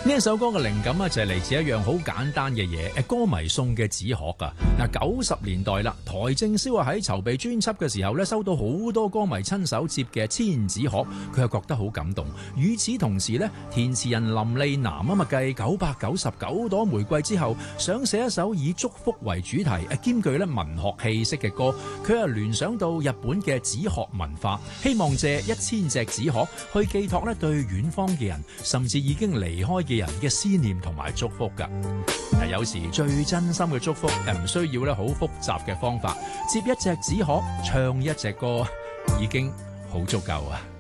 呢一首歌嘅靈感就係嚟自一樣好簡單嘅嘢，歌迷送嘅紙殼啊！嗱，90年代啦，邰正宵喺籌備專輯嘅時候收到好多歌迷親手接嘅千紙殼，佢又覺得好感動。與此同時填詞人林麗南繼999朵玫瑰之後，想寫一首以祝福為主題，兼具文學氣息嘅歌，佢又聯想到日本嘅紙殼文化，希望借1000隻紙殼去寄託對遠方嘅人，甚至已經離開嘅人嘅思念同埋祝福㗎。有時最真心嘅祝福唔需要好複雜嘅方法，接一隻紙殼，唱一隻歌，已經好足夠啊！